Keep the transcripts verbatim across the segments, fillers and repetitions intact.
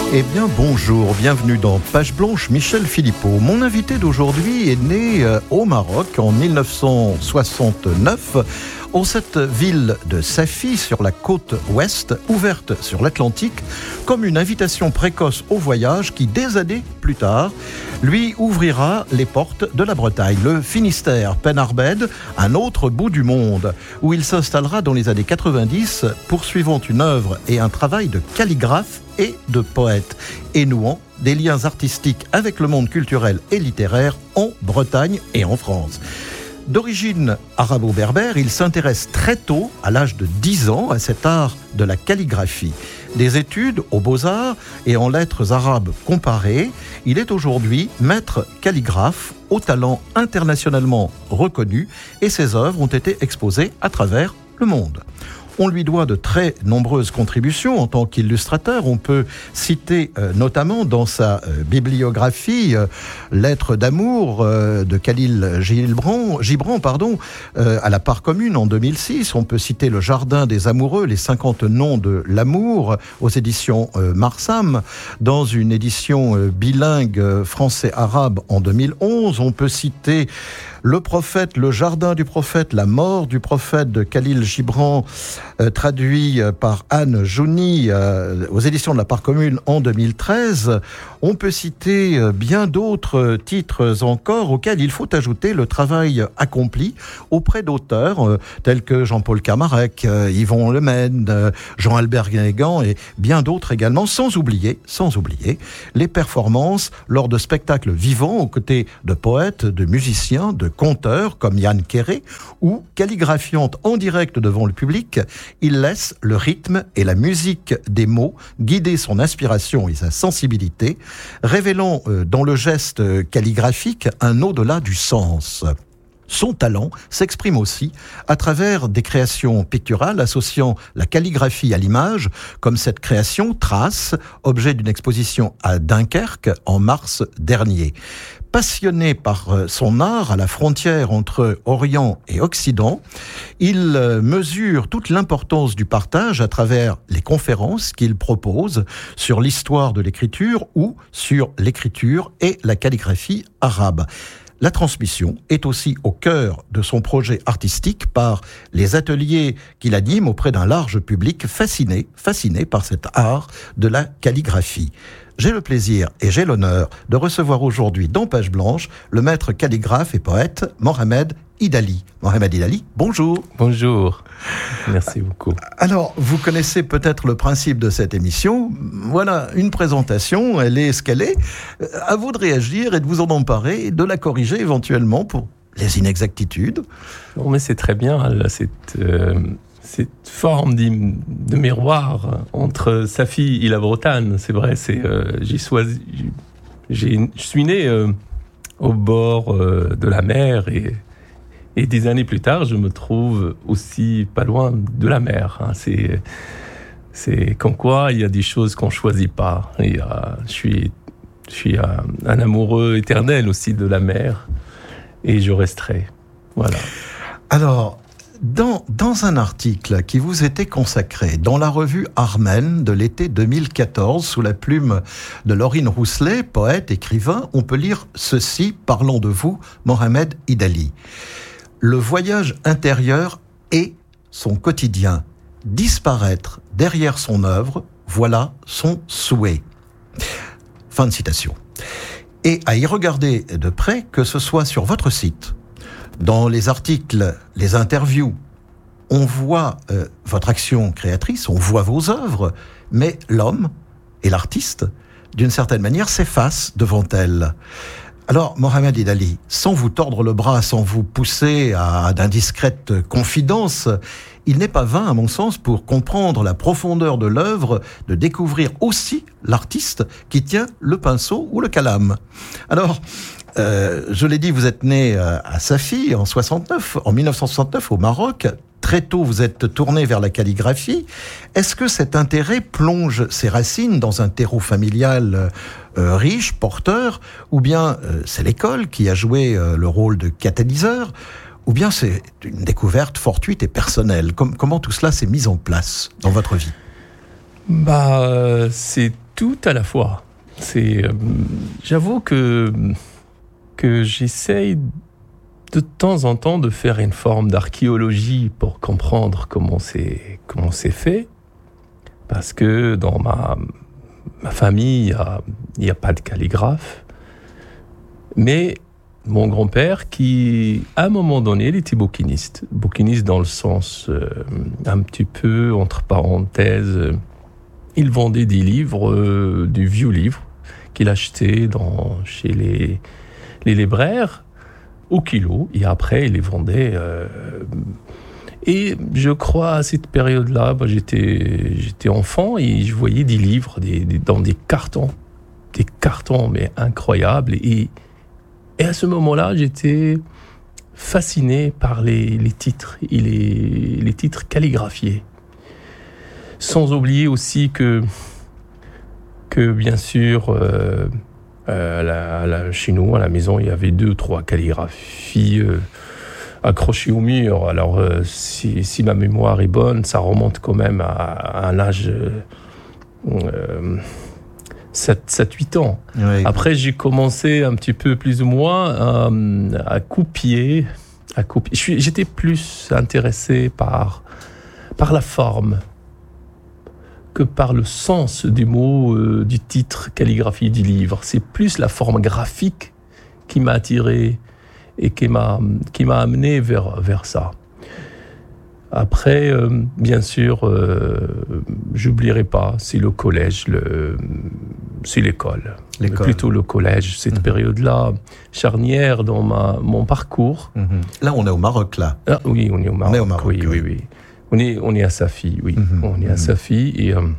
Eh bien, bonjour, bienvenue dans Page Blanche, Michel Philippot. Mon invité d'aujourd'hui est né au Maroc en mille neuf cent soixante-neuf, en cette ville de Safi, sur la côte ouest, ouverte sur l'Atlantique, comme une invitation précoce au voyage qui, des années plus tard, lui ouvrira les portes de la Bretagne, le Finistère, Penarbed, un autre bout du monde, où il s'installera dans les années quatre-vingt-dix, poursuivant une œuvre et un travail de calligraphe et de poète, et nouant des liens artistiques avec le monde culturel et littéraire en Bretagne et en France. D'origine arabo-berbère, il s'intéresse très tôt, à l'âge de dix ans, à cet art de la calligraphie. Des études aux Beaux-Arts et en lettres arabes comparées, il est aujourd'hui maître calligraphe au talent internationalement reconnu et ses œuvres ont été exposées à travers le monde. On lui doit de très nombreuses contributions en tant qu'illustrateur. On peut citer euh, notamment dans sa euh, bibliographie euh, Lettres d'amour euh, de Khalil Gibran, Gibran pardon, euh, à la part commune en deux mille six. On peut citer Le Jardin des amoureux, les cinquante noms de l'amour aux éditions euh, Marsam, dans une édition euh, bilingue euh, français-arabe en deux mille onze. On peut citer Le prophète, le jardin du prophète, la mort du prophète de Khalil Gibran, euh, traduit euh, par Anne Jouni euh, aux éditions de la Part Commune en deux mille treize. On peut citer euh, bien d'autres euh, titres encore auxquels il faut ajouter le travail accompli auprès d'auteurs euh, tels que Jean-Paul Carmarek, euh, Yvon Lemaine, euh, Jean-Albert Guingamp et bien d'autres également, sans oublier, sans oublier les performances lors de spectacles vivants aux côtés de poètes, de musiciens, de conteurs comme Yann Kéré, ou calligraphiant en direct devant le public, il laisse le rythme et la musique des mots guider son inspiration et sa sensibilité, révélant euh, dans le geste calligraphique un au-delà du sens. Son talent s'exprime aussi à travers des créations picturales associant la calligraphie à l'image, comme cette création Trace, objet d'une exposition à Dunkerque en mars dernier. Passionné par son art à la frontière entre Orient et Occident, il mesure toute l'importance du partage à travers les conférences qu'il propose sur l'histoire de l'écriture ou sur l'écriture et la calligraphie arabe. La transmission est aussi au cœur de son projet artistique par les ateliers qu'il anime auprès d'un large public fasciné, fasciné par cet art de la calligraphie. J'ai le plaisir et j'ai l'honneur de recevoir aujourd'hui dans Page Blanche le maître calligraphe et poète Mohamed Idali. Mohamed Idali, bonjour. Bonjour, merci beaucoup. Alors, vous connaissez peut-être le principe de cette émission. Voilà, une présentation, elle est ce qu'elle est. À vous de réagir et de vous en emparer et de la corriger éventuellement pour les inexactitudes. Non, mais c'est très bien, là, cette, euh, cette forme de miroir entre Safi et la Bretagne. C'est vrai, c'est, euh, j'y choisi, j'ai, je suis né euh, au bord euh, de la mer et Et des années plus tard, je me trouve aussi pas loin de la mer. C'est, c'est comme quoi il y a des choses qu'on choisit pas. Il y a, je suis, je suis un, un amoureux éternel aussi de la mer et je resterai. Voilà. Alors, dans, dans un article qui vous était consacré dans la revue Armen de l'été deux mille quatorze, sous la plume de Laurine Rousselet, poète, écrivain, on peut lire ceci parlant de vous, Mohamed Idali. Le voyage intérieur est son quotidien. Disparaître derrière son œuvre, voilà son souhait. Fin de citation. Et à y regarder de près, que ce soit sur votre site, dans les articles, les interviews, on voit euh, votre action créatrice, on voit vos œuvres, mais l'homme et l'artiste, d'une certaine manière, s'effacent devant elle. Alors, Mohamed Idali, sans vous tordre le bras, sans vous pousser à d'indiscrètes confidences, il n'est pas vain, à mon sens, pour comprendre la profondeur de l'œuvre, de découvrir aussi l'artiste qui tient le pinceau ou le calame. Alors, euh, je l'ai dit, vous êtes né à Safi en soixante-neuf, en mille neuf cent soixante-neuf au Maroc. Très tôt, vous êtes tourné vers la calligraphie. Est-ce que cet intérêt plonge ses racines dans un terreau familial euh, riche, porteur, ou bien euh, c'est l'école qui a joué euh, le rôle de catalyseur, ou bien c'est une découverte fortuite et personnelle? Com- Comment tout cela s'est mis en place dans votre vie? Bah, euh, c'est tout à la fois. C'est, euh, j'avoue que, que j'essaye de temps en temps de faire une forme d'archéologie pour comprendre comment c'est, comment c'est fait. Parce que dans ma, ma famille, il n'y a, a pas de calligraphe. Mais mon grand-père, qui, à un moment donné, il était bouquiniste. Bouquiniste dans le sens, euh, un petit peu, entre parenthèses, euh, il vendait des livres, euh, des vieux livres, qu'il achetait dans, chez les, les libraires au kilo, et après il les vendait. Euh, et je crois à cette période-là, bah, j'étais, j'étais enfant et je voyais des livres des, des, dans des cartons, des cartons mais incroyables. Et, et à ce moment-là, j'étais fasciné par les, les titres, et les, les titres calligraphiés. Sans oublier aussi que que bien sûr, euh, euh, la, la, chez nous, à la maison, il y avait deux, trois calligraphies euh, accrochées au mur. Alors, euh, si, si ma mémoire est bonne, ça remonte quand même à, à un âge euh, sept huit ans. Oui. Après, j'ai commencé un petit peu plus ou moins à, à copier. À copier. Je suis, j'étais plus intéressé par, par la forme que par le sens des mots, euh, du titre, calligraphie du livre. C'est plus la forme graphique qui m'a attiré et qui m'a, qui m'a amené vers, vers ça. Après, euh, bien sûr, euh, j'oublierai pas, c'est le collège, le, c'est l'école. l'école. Plutôt le collège, cette mmh. période-là, charnière dans ma, mon parcours. Mmh. Là, on est au Maroc, là. Ah, oui, on est au Maroc. On est au Maroc, oui, oui, oui. oui. On est, on est à Safi, oui. Mmh, on est à mmh. Safi et, euh,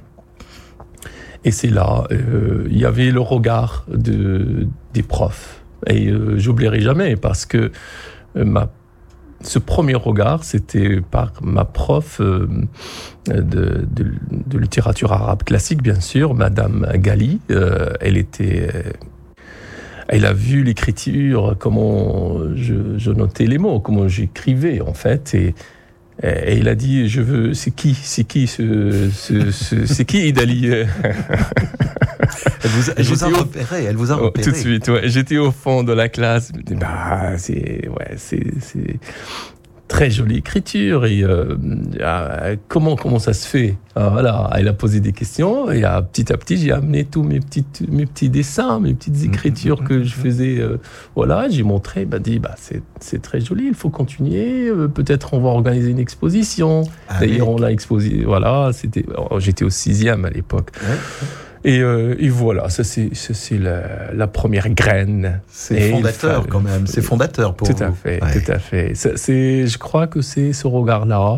et c'est là, euh, il y avait le regard de, des profs. Et euh, j'oublierai jamais parce que euh, ma, ce premier regard, c'était par ma prof euh, de, de, de littérature arabe classique, bien sûr, Madame Gali. Euh, elle était... Euh, elle a vu l'écriture, comment je, je notais les mots, comment j'écrivais, en fait, et Et il a dit, je veux, c'est qui, c'est qui, ce, ce, ce, c'est qui Idali? Elle vous, elle vous a repéré, elle vous a repéré. Oh, tout de suite, ouais. J'étais au fond de la classe. Bah, c'est, ouais, c'est, c'est très jolie écriture. Et euh, euh, comment, comment ça se fait? Ah, voilà, elle a posé des questions et euh, petit à petit, j'ai amené tous mes petits, mes petits dessins, mes petites écritures que je faisais. Euh, voilà, j'ai montré, bah dit, bah c'est, c'est très joli, il faut continuer. Euh, peut-être on va organiser une exposition. Ah, D'ailleurs, oui. on l'a exposé. Voilà, c'était. Oh, j'étais au sixième à l'époque. Ouais. Et, euh, et voilà, ça c'est, ça, c'est la, la première graine. C'est et fondateur quand même, c'est fondateur pour tout vous. Tout à fait, ouais. tout à fait. Ça, c'est, je crois que c'est ce regard-là.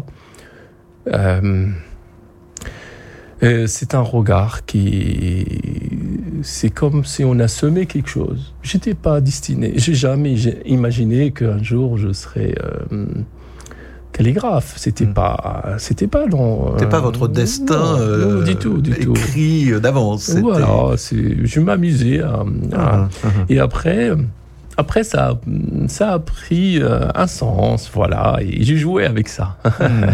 Euh, euh, c'est un regard qui... C'est comme si on a semé quelque chose. J'étais pas destiné, j'ai jamais j'ai imaginé qu'un jour je serais... Euh, calligraphe, c'était mmh. pas, c'était pas dans. C'était euh, pas votre destin, non, euh, non, du tout, du écrit tout. d'avance. C'était... Voilà, c'est, je m'amusais. À, à, mmh. Et après, après ça, ça a pris euh, un sens, voilà, et j'ai joué avec ça. Mmh.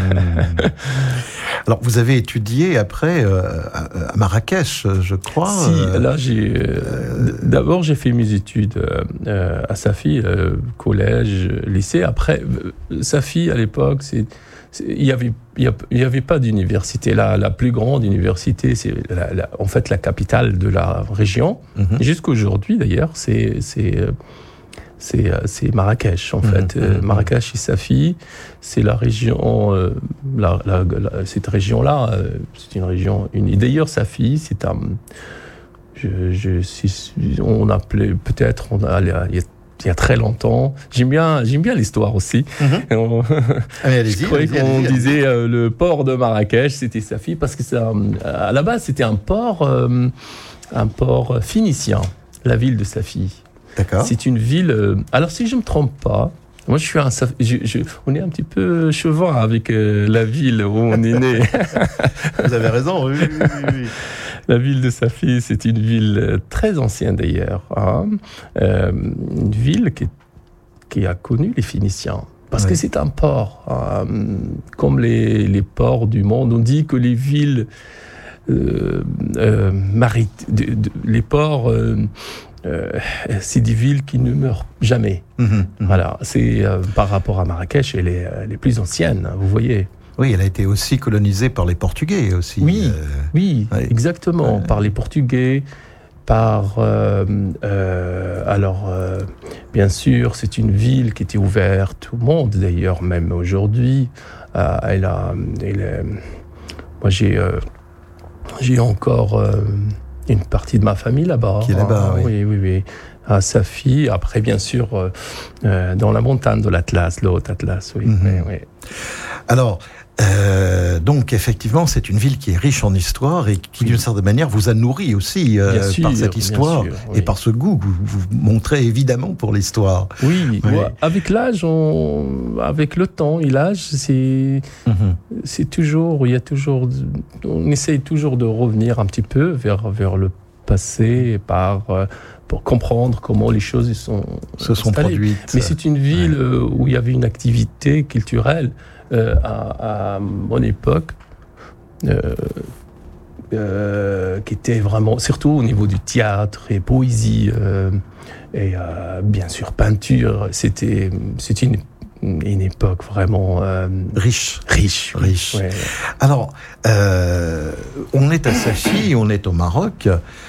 Alors, vous avez étudié après euh, à Marrakech, je crois. Si, euh, là, j'ai. Euh, d'abord, j'ai fait mes études euh, à Safi, euh, collège, lycée. Après, euh, Safi, à l'époque, c'est, c'est, il n'y avait, il y avait pas d'université. La, la plus grande université, c'est la, la, en fait la capitale de la région. Mm-hmm. Jusqu'aujourd'hui, d'ailleurs, c'est. c'est C'est, c'est Marrakech, en fait. Mmh, mmh. Marrakech et Safi, c'est la région... Euh, la, la, la, cette région-là, euh, c'est une région unie. D'ailleurs, Safi, c'est un... Je, je, si, on appelait... Peut-être, on a, il, y a, il y a très longtemps... J'aime bien, j'aime bien l'histoire aussi. Mmh. On, allez-y, je croyais allez-y, qu'on allez-y, disait euh, le port de Marrakech, c'était Safi, parce que ça, à la base, c'était un port, euh, un port phénicien, la ville de Safi. D'accord. C'est une ville... Euh, alors, si je ne me trompe pas, moi, je suis un... Je, je, on est un petit peu chevant avec euh, la ville où on est né. Vous avez raison, oui, oui, oui. La ville de Safi, c'est une ville très ancienne, d'ailleurs. Hein. Euh, une ville qui, qui a connu les Phéniciens. Parce oui. que c'est un port. Hein. Comme les, les ports du monde, on dit que les villes... euh, euh, marit- de, de, les ports, euh, euh, c'est des villes qui ne meurent jamais. Mmh, mmh. Voilà, c'est euh, par rapport à Marrakech, elle est, elle est plus ancienne, vous voyez. Oui, elle a été aussi colonisée par les Portugais aussi. Oui, euh, oui, ouais. exactement, ouais. par les Portugais. Par, euh, euh, alors, euh, bien sûr, c'est une ville qui était ouverte au monde, d'ailleurs, même aujourd'hui. Euh, elle a, elle est, moi, j'ai, euh, j'ai encore euh, une partie de ma famille là-bas. Qui est là-bas, ah, oui. Oui, oui, oui. À sa fille, après, bien sûr, euh, euh, dans la montagne de l'Atlas, le Haut-Atlas, oui. Mm-hmm. oui, oui. Alors, Euh, donc effectivement, c'est une ville qui est riche en histoire et qui, oui. d'une certaine manière, vous a nourri aussi euh, sûr, par cette histoire sûr, oui. et par ce goût que vous, vous montrez évidemment pour l'histoire. Oui, oui. Ouais, avec l'âge, on, avec le temps et l'âge, c'est, mm-hmm. c'est toujours, il y a toujours, on essaye toujours de revenir un petit peu vers vers le passé par pour comprendre comment les choses sont se sont installées. produites. Mais c'est une ville ouais. où il y avait une activité culturelle. Euh, à, à mon époque, euh, euh, qui était vraiment, surtout au niveau du théâtre et poésie, euh, et euh, bien sûr peinture, c'était, c'était une, une époque vraiment euh, riche. Riche. riche. Ouais. Alors, euh, on est à Safi, on est au Maroc.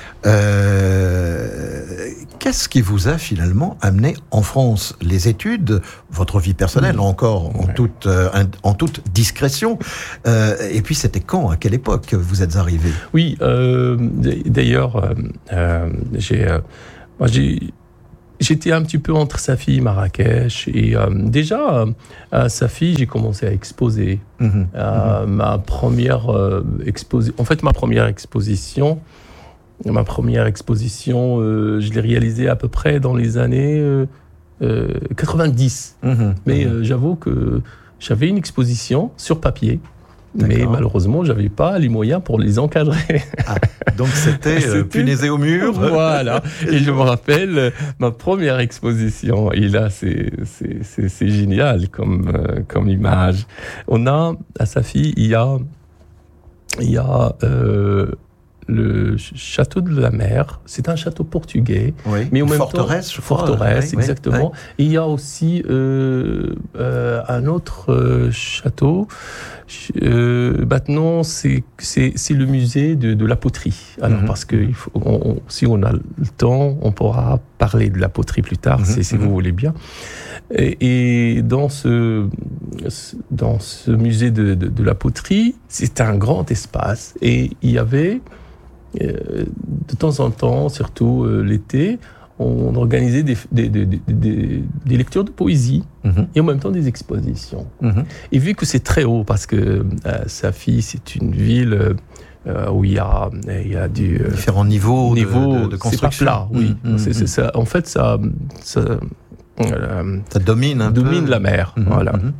Euh, qu'est-ce qui vous a finalement amené en France? Les études, votre vie personnelle, mmh. encore en, ouais. toute, euh, en toute discrétion. Euh, et puis, c'était quand? À quelle époque vous êtes arrivé? Oui, euh, d'ailleurs, euh, euh, j'ai, euh, moi, j'ai, j'étais un petit peu entre Safi et Marrakech. Et euh, déjà, à Safi, j'ai commencé à exposer. Mmh. Euh, mmh. Ma première euh, exposition, en fait, ma première exposition, Ma première exposition, euh, je l'ai réalisée à peu près dans les années euh, euh, quatre-vingt-dix. Mmh, mais mmh. Euh, j'avoue que j'avais une exposition sur papier, D'accord. mais malheureusement, je n'avais pas les moyens pour les encadrer. Ah, donc c'était, c'était... Euh, punaisé au mur. Voilà. Et je me rappelle euh, ma première exposition. Et là, c'est, c'est, c'est, c'est génial comme, euh, comme image. On a, à Safi, il y a... Il y a euh, le château de la mer, c'est un château portugais, oui, mais en même forteresse, temps, je crois, forteresse, oui, exactement. Oui. Et il y a aussi euh, euh, un autre euh, château. Euh, maintenant, c'est, c'est, c'est le musée de, de la poterie. Alors, mm-hmm. parce que il faut, on, on, si on a le temps, on pourra parler de la poterie plus tard, mm-hmm. si, si mm-hmm. vous voulez bien. Et, et dans ce dans ce musée de, de, de la poterie, c'est un grand espace et il y avait Euh, de temps en temps, surtout euh, l'été, on organisait des, des, des, des, des lectures de poésie mmh. et en même temps des expositions. Mmh. Et vu que c'est très haut, parce que euh, Safi, c'est une ville euh, où il y a, il y a du, euh, différents niveaux, niveaux de, de, de construction. C'est pas plat, oui. Mmh. C'est, c'est ça. En fait, ça, ça, euh, ça domine un domine peu. la mer. Mmh. Voilà. Mmh.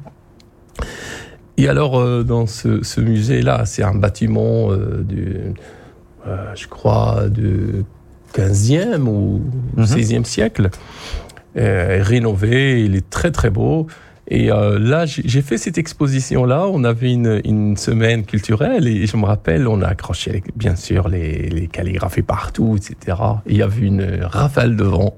Et alors, euh, dans ce, ce musée-là, c'est un bâtiment euh, du... Euh, je crois, du quinzième ou mm-hmm. seizième siècle, euh, rénové, il est très très beau. Et euh, là, j'ai, j'ai fait cette exposition-là, on avait une, une semaine culturelle, et je me rappelle, on a accroché les, bien sûr les, les calligraphies partout, et cetera. Et il y avait une rafale de vent.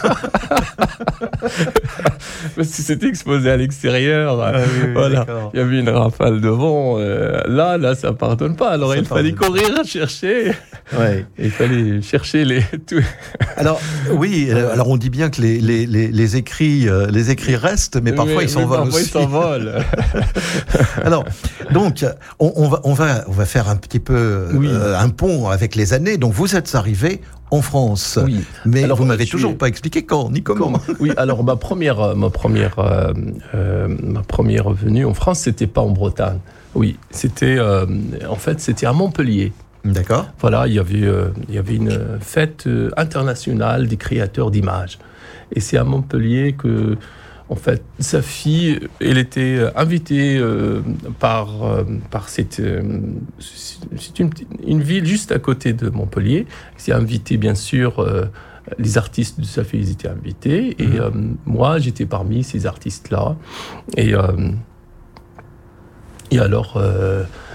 Parce que c'était exposé à l'extérieur. Ah, oui, oui, voilà. D'accord. Il y avait une rafale de vent. Euh, là, là, ça pardonne pas. Alors, ça il fallait courir à chercher. Ouais. Il fallait chercher les... Tout. Alors, oui, alors on dit bien que les, les, les, les, écrits, euh, les écrits restent, mais parfois mais, ils s'envolent parfois aussi. Ils s'envolent. Alors, donc, on, on, va, on, va, on va faire un petit peu oui. euh, un pont avec les années. Donc, vous êtes arrivé en France, oui. mais alors, vous m'avez suis... toujours pas expliqué quand ni comment. comment Oui, alors ma première, ma première, euh, euh, ma première venue en France, c'était pas en Bretagne. Oui, c'était, euh, en fait, c'était à Montpellier. D'accord. Voilà, il y avait, euh, il y avait une fête euh, internationale des créateurs d'images, et c'est à Montpellier que, en fait, Safi, elle était invitée euh, par euh, par cette, euh, c'est une, une ville juste à côté de Montpellier. C'est invité bien sûr. Euh, Les artistes de Safi, ils étaient invités, et mmh. euh, moi, j'étais parmi ces artistes-là. Et, euh, et alors, euh,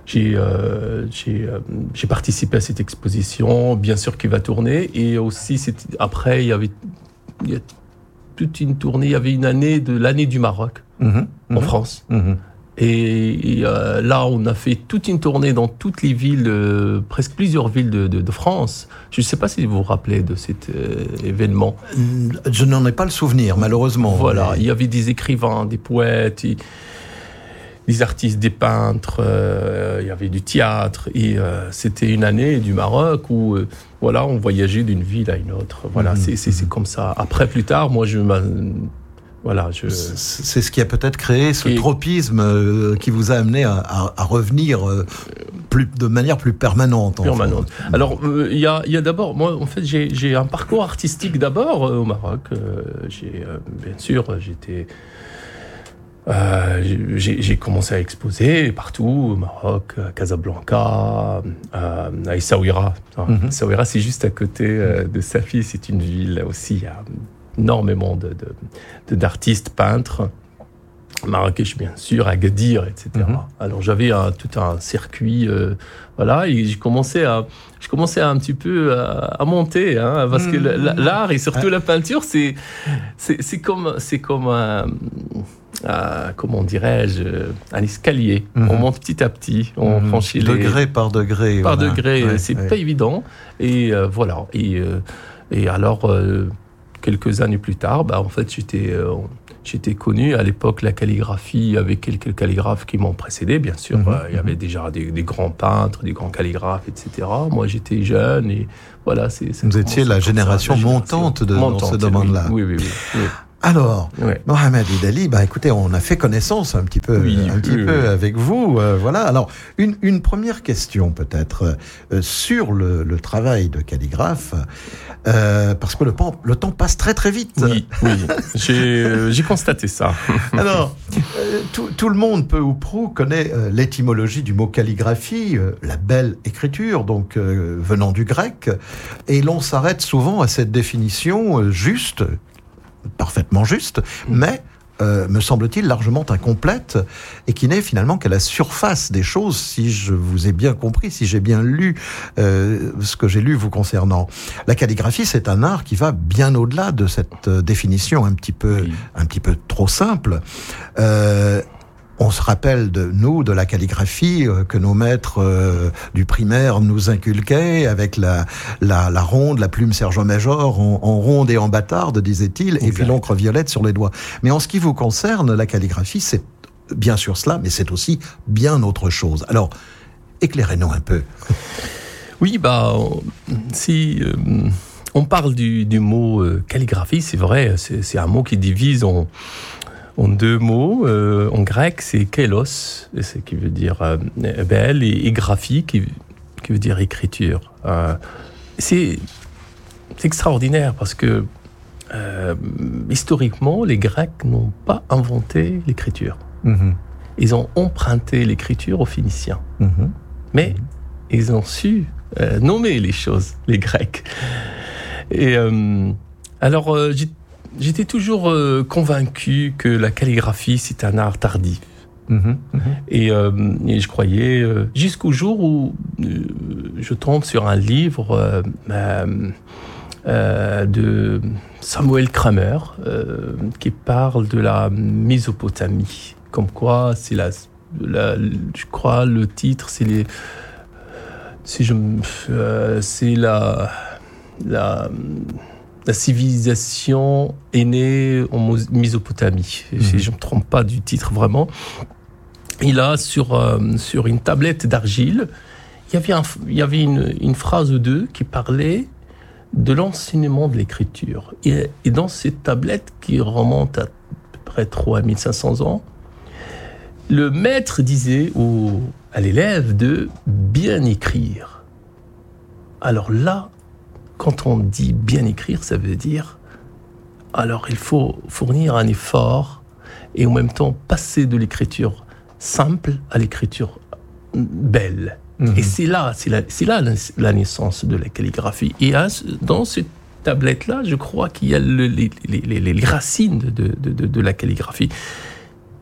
j'ai, euh, j'ai, euh, j'ai participé à cette exposition, bien sûr qui va tourner. Et aussi, après, il y avait il y a toute une tournée. Il y avait une année de l'année du Maroc mmh, en mmh, France. Mmh. Et, et euh, là, on a fait toute une tournée dans toutes les villes, euh, presque plusieurs villes de, de, de France. Je ne sais pas si vous vous rappelez de cet euh, événement. Je n'en ai pas le souvenir, malheureusement. Voilà, mais... il y avait des écrivains, des poètes, et, des artistes, des peintres, euh, il y avait du théâtre. Et euh, c'était une année du Maroc où euh, voilà, on voyageait d'une ville à une autre. Voilà, mmh, c'est, c'est, c'est comme ça. Après, plus tard, moi, je m'a... Voilà, je... C'est ce qui a peut-être créé ce et... tropisme euh, qui vous a amené à, à, à revenir euh, plus, de manière plus permanente. Permanente. En fait. Alors, il euh, y, a, y a d'abord, moi, en fait, j'ai, j'ai un parcours artistique d'abord euh, au Maroc. Euh, j'ai, euh, bien sûr, j'étais... Euh, j'ai, j'ai commencé à exposer partout, au Maroc, à Casablanca, à, à Essaouira. Mm-hmm. Essaouira, c'est juste à côté euh, de Safi, c'est une ville aussi... Euh, énormément de, de, de, d'artistes, peintres, Marrakech bien sûr, Agadir, et cetera. Mm-hmm. Alors j'avais un, tout un circuit, euh, voilà, et j'ai commencé à, je commençais à un petit peu à, à monter, hein, parce mm-hmm. que l'art et surtout la peinture, c'est, c'est, c'est comme, c'est comme un, un, comment dirais-je, un escalier. Mm-hmm. On monte petit à petit, on mm-hmm. franchit les... Degré par degré. Par voilà. degré, ouais, c'est ouais. pas évident. Et euh, voilà, et, euh, et alors... Euh, quelques années plus tard, bah, en fait, j'étais, euh, j'étais connu. À l'époque, la calligraphie, il y avait quelques calligraphes qui m'ont précédé, bien sûr. Mmh, euh, il y avait déjà des, des grands peintres, des grands calligraphes, et cetera. Moi, j'étais jeune et voilà. C'est, c'est Vous étiez la génération, ça, la génération montante de, montante, dans ce domaine-là. Oui, oui, oui. oui. Alors, ouais. Mohamed Idali, bah écoutez, on a fait connaissance un petit peu, oui, un petit oui, peu oui. avec vous. Euh, voilà. Alors, une, une première question peut-être euh, sur le, le travail de calligraphe, euh, parce que le, le temps passe très très vite. Oui, oui. j'ai, euh, j'ai constaté ça. Alors, euh, tout, tout le monde, peu ou prou, connaît euh, l'étymologie du mot calligraphie, euh, la belle écriture, donc euh, venant du grec, et l'on s'arrête souvent à cette définition euh, juste. Parfaitement juste, mais euh, me semble-t-il largement incomplète et qui n'est finalement qu'à la surface des choses, si je vous ai bien compris, si j'ai bien lu euh, ce que j'ai lu vous concernant. La calligraphie, c'est un art qui va bien au-delà de cette euh, définition un petit peu, oui. un petit peu trop simple. Euh, On se rappelle de nous, de la calligraphie euh, que nos maîtres euh, du primaire nous inculquaient avec la, la, la ronde, la plume Sergent-Major en, en ronde et en bâtarde, disait-il, exact. Et puis l'encre violette sur les doigts. Mais en ce qui vous concerne, la calligraphie, c'est bien sûr cela, mais c'est aussi bien autre chose. Alors, éclairez-nous un peu. Oui, bah, si euh, on parle du, du mot euh, calligraphie, c'est vrai, c'est, c'est un mot qui divise en... En deux mots, euh, en grec, c'est kélos, c'est qui veut dire euh, belle, et, et graphie, qui, qui veut dire écriture. Euh, c'est, c'est extraordinaire parce que euh, historiquement, les Grecs n'ont pas inventé l'écriture. Mm-hmm. Ils ont emprunté l'écriture aux Phéniciens. Mm-hmm. Mais mm-hmm. ils ont su euh, nommer les choses, les Grecs. Et euh, alors, euh, j'ai J'étais toujours euh, convaincu que la calligraphie, c'est un art tardif. Mmh, mmh. Et, euh, et je croyais, euh, jusqu'au jour où euh, je tombe sur un livre euh, euh, de Samuel Kramer euh, qui parle de la Mésopotamie. Comme quoi, c'est la, la, je crois, le titre, c'est les... Si je, euh, c'est la... la La civilisation est née en Mésopotamie. Mmh. Si je ne me trompe pas du titre vraiment. Et là, sur, euh, sur une tablette d'argile, il y avait, un, il y avait une, une phrase ou deux qui parlait de l'enseignement de l'écriture. Et, et dans cette tablette qui remonte à, à peu près trois mille cinq cents ans, le maître disait au, à l'élève de bien écrire. Alors là, quand on dit bien écrire, ça veut dire alors il faut fournir un effort et en même temps passer de l'écriture simple à l'écriture belle. Mmh. Et c'est là, c'est là, c'est là la, la naissance de la calligraphie. Et dans cette tablette-là, je crois qu'il y a le, les, les, les, les racines de, de, de, de la calligraphie.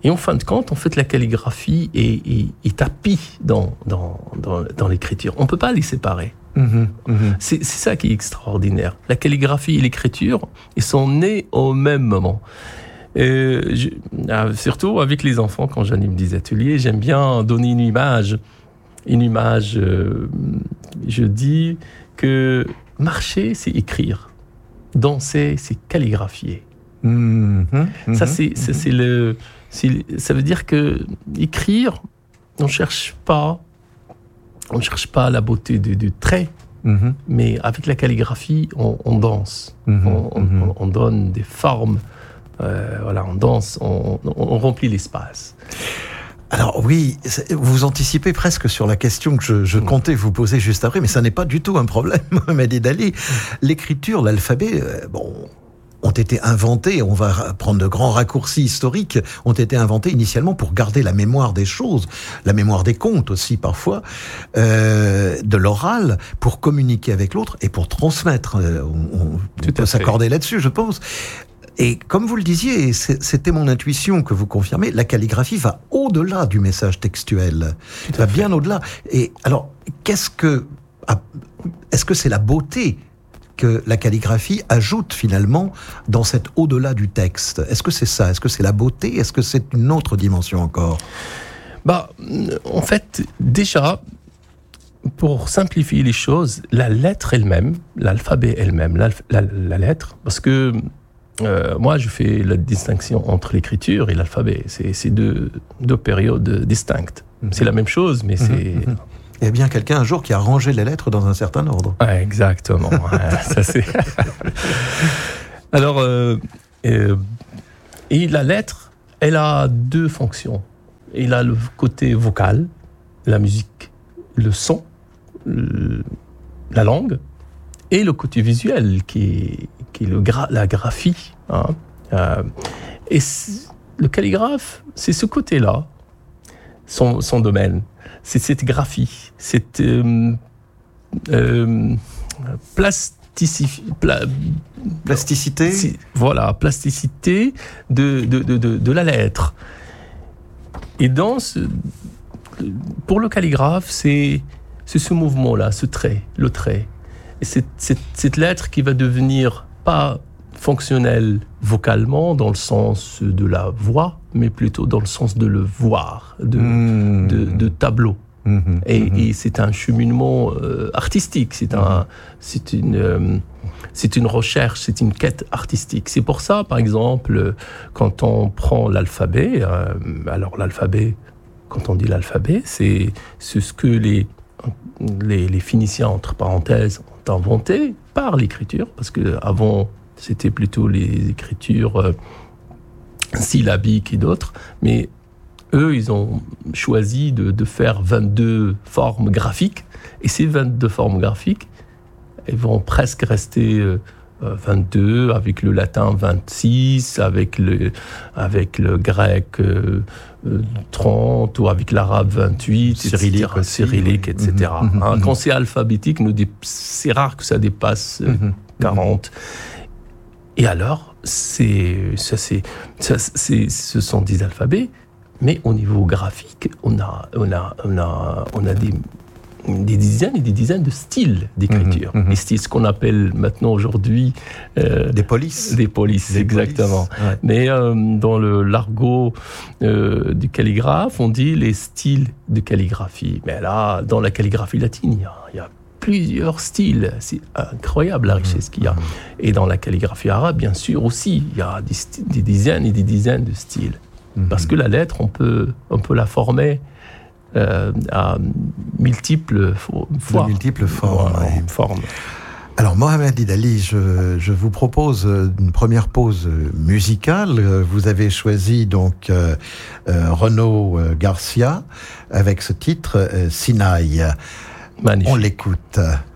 Et en fin de compte, en fait, la calligraphie est, est, est tapie dans, dans, dans, dans l'écriture. On ne peut pas les séparer. Mmh, mmh. C'est, c'est ça qui est extraordinaire. La calligraphie et l'écriture, ils sont nés au même moment. Euh, je, surtout avec les enfants, quand j'anime des ateliers, j'aime bien donner une image. Une image, euh, je dis que marcher, c'est écrire. Danser, c'est calligraphier. Mmh, mmh, ça, c'est, ça, c'est le, c'est, ça veut dire que écrire, on cherche pas, on cherche pas la beauté du, du trait, mmh. mais avec la calligraphie, on, on danse, mmh, on, mmh. on, on donne des formes. Euh, voilà, on danse, on, on, on remplit l'espace. Alors oui, vous anticipez presque sur la question que je, je comptais vous poser juste après, mais ça n'est pas du tout un problème, Mohamed Idali. L'écriture, l'alphabet, euh, bon, ont été inventés, on va prendre de grands raccourcis historiques, ont été inventés initialement pour garder la mémoire des choses, la mémoire des contes aussi parfois, euh, de l'oral, pour communiquer avec l'autre et pour transmettre. On, on peut s'accorder là-dessus, je pense. Et comme vous le disiez, c'était mon intuition que vous confirmez, la calligraphie va au-delà du message textuel, va bien au-delà. Et alors, qu'est-ce que, est-ce que c'est la beauté que la calligraphie ajoute finalement dans cet au-delà du texte? Est-ce que c'est ça? Est-ce que c'est la beauté? Est-ce que c'est une autre dimension encore? Bah, en fait, déjà, pour simplifier les choses, la lettre elle-même, l'alphabet elle-même, la, la, la lettre, parce que Euh, moi, je fais la distinction entre l'écriture et l'alphabet. C'est, c'est deux, deux périodes distinctes. Mm-hmm. C'est la même chose, mais c'est... Mm-hmm. Il y a bien quelqu'un un jour qui a rangé les lettres dans un certain ordre. Ouais, exactement. Ça, c'est... Alors, euh, euh, et la lettre, elle a deux fonctions. Elle a le côté vocal, la musique, le son, le, la langue, et le côté visuel qui est, qui est le gra- la graphie. Hein. Euh, et le calligraphe, c'est ce côté-là, son, son domaine. C'est cette graphie, cette euh, euh, plastici- pla- plasticité. Si, voilà, plasticité de, de, de, de, de la lettre. Et dans ce, pour le calligraphe, c'est, c'est ce mouvement-là, ce trait, le trait. Et c'est cette, cette lettre qui va devenir pas fonctionnelle vocalement dans le sens de la voix, mais plutôt dans le sens de le voir, de, mmh. de, de tableau. Mmh. Et, mmh. et c'est un cheminement euh, artistique, c'est, un, c'est, une, euh, c'est une recherche, c'est une quête artistique. C'est pour ça, par exemple, quand on prend l'alphabet, euh, alors l'alphabet, quand on dit l'alphabet, c'est, c'est ce que les, les, les Phéniciens, entre parenthèses, ont inventé par l'écriture, parce qu'avant, c'était plutôt les écritures euh, syllabiques et d'autres, mais eux, ils ont choisi de, de faire vingt-deux formes graphiques, et ces vingt-deux formes graphiques, elles vont presque rester euh, vingt-deux, avec le latin vingt-six, avec le, avec le grec euh, trente, ou avec l'arabe vingt-huit, cyrillique, et cetera, cyrillique, et cetera. Mmh, hein, mmh, quand c'est alphabétique, nous, c'est rare que ça dépasse euh, mmh, quarante. Et alors, c'est, ça, c'est, ça, c'est, ce sont des alphabets, mais au niveau graphique, on a, on a, on a, on a des, des dizaines et des dizaines de styles d'écriture. Mmh, mmh. Les styles, ce qu'on appelle maintenant aujourd'hui... Euh, des polices. Des polices, des exactement. Polices, ouais. Mais euh, dans le l'argot euh, du calligraphe, on dit les styles de calligraphie. Mais là, dans la calligraphie latine, il y a, il y a plusieurs styles. C'est incroyable la richesse mmh. qu'il y a. Et dans la calligraphie arabe, bien sûr aussi, il y a des, styles, des dizaines et des dizaines de styles. Mmh. Parce que la lettre, on peut, on peut la former euh, à multiples fois. De multiples formes. Voilà, ouais. formes. Alors, Mohamed Idali, je, je vous propose une première pause musicale. Vous avez choisi donc euh, euh, Renaud Garcia avec ce titre euh, Sinaï. Magnifique. On l'écoute.